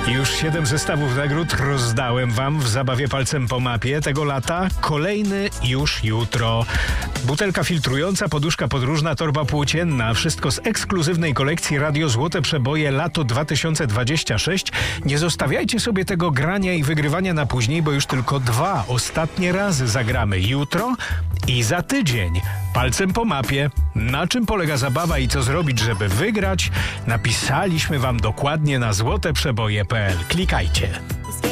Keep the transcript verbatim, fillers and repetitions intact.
Już siedem zestawów nagród rozdałem wam w zabawie palcem po mapie tego lata. Kolejny już jutro. Butelka filtrująca, poduszka podróżna, torba płócienna. Wszystko z ekskluzywnej kolekcji Radio Złote Przeboje Lato dwa tysiące dwadzieścia sześć. Nie zostawiajcie sobie tego grania i wygrywania na później, bo już tylko dwa ostatnie razy zagramy. Jutro i za tydzień. Palcem po mapie. Na czym polega zabawa i co zrobić, żeby wygrać? Napisaliśmy wam dokładnie na złoteprzeboje kropka p l. Klikajcie.